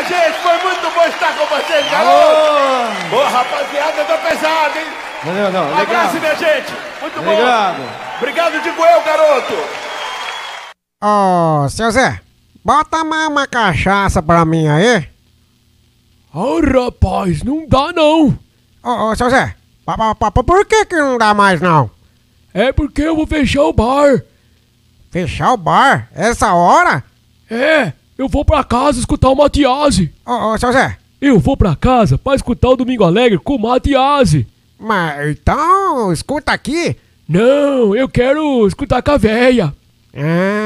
minha gente, foi muito bom estar com vocês, garoto. Ô, rapaziada, tá pesado, hein? Não, Abraço, minha gente. Muito bom. Obrigado. Obrigado, digo eu, garoto. Ô, seu Zé, bota mais uma cachaça pra mim aí. Rapaz, não dá não. Ô, seu Zé, por que não dá mais não? É porque eu vou fechar o bar. Fechar o bar? Essa hora? Eu vou pra casa escutar o Matiase. Ô, seu Zé. Eu vou pra casa pra escutar o Domingo Alegre com o Matiase. Mas então, escuta aqui. Não, eu quero escutar com a véia.